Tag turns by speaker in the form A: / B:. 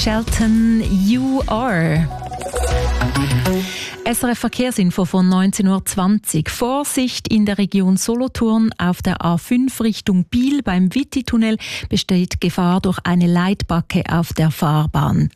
A: Shelton, You Are. SRF Verkehrsinfo von 19.20 Uhr. Vorsicht in der Region Solothurn auf der A5 Richtung Biel. Beim Witti-Tunnel besteht Gefahr durch eine Leitbacke auf der Fahrbahn.